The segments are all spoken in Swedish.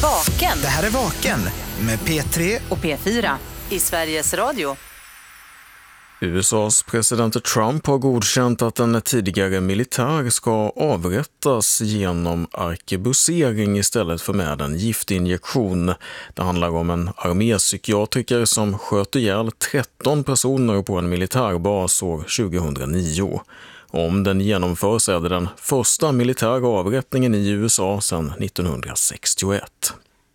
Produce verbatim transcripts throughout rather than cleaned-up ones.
Vaken. Det här är Vaken med P tre och P fyra i Sveriges Radio. U S A:s president Trump har godkänt att en tidigare militär ska avrättas genom arkebusering istället för med en giftinjektion. Det handlar om en armépsykiatriker som sköt ihjäl tretton personer på en militärbas år tjugohundranio. Om den genomförs är det den första militära avrättningen i U S A sedan nittonhundrasextioett.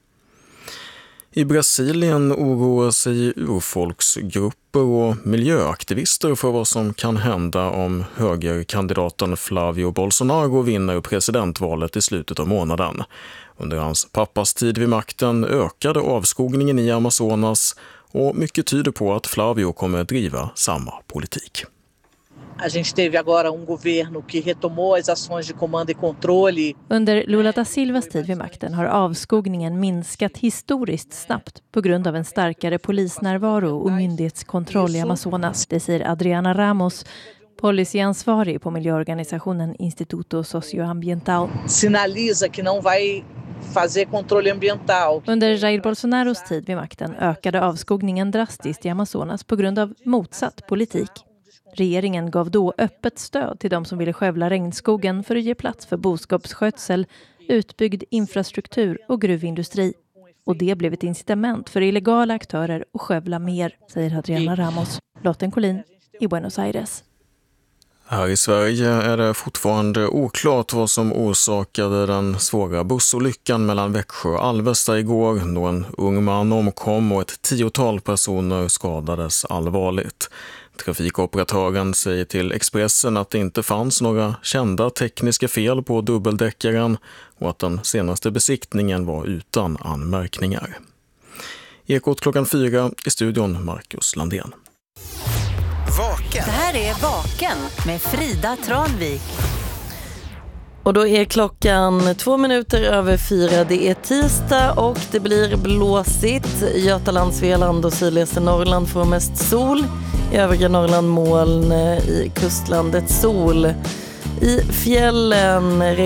I Brasilien oroar sig urfolksgrupper och miljöaktivister för vad som kan hända om högerkandidaten Flavio Bolsonaro vinner presidentvalet i slutet av månaden. Under hans pappas tid vid makten ökade avskogningen i Amazonas och mycket tyder på att Flavio kommer att driva samma politik. A gente teve agora um governo que retomou as ações de comando e controle. Under Lula da Silvas tid vid makten har avskogningen minskat historiskt snabbt på grund av en starkare polisnärvaro och myndighetskontroll i Amazonas. Det säger Adriana Ramos, policyansvarig på miljöorganisationen Instituto Socioambiental. Sinaliza que não vai fazer controle ambiental. Under Jair Bolsonaros tid vid makten ökade avskogningen drastiskt i Amazonas på grund av motsatt politik. Regeringen gav då öppet stöd till de som ville skövla regnskogen för att ge plats för boskapsskötsel, utbyggd infrastruktur och gruvindustri. Och det blev ett incitament för illegala aktörer att skövla mer, säger Adriana Ramos. Lotten Collin i Buenos Aires. Här i Sverige är det fortfarande oklart vad som orsakade den svåra bussolyckan mellan Växjö och Alvesta igår, då en ung man omkom och ett tiotal personer skadades allvarligt. Trafikoperatören säger till Expressen att det inte fanns några kända tekniska fel på dubbeldäckaren och att den senaste besiktningen var utan anmärkningar. Ekot klockan fyra, i studion Marcus Landén. Vaken. Det här är Vaken med Frida Tranvik. Och då är klockan två minuter över fyra. Det är tisdag och det blir blåsigt. Götaland, Svealand och sydligaste Norrland får mest sol. I övriga Norrland moln, i kustlandet sol. I fjällen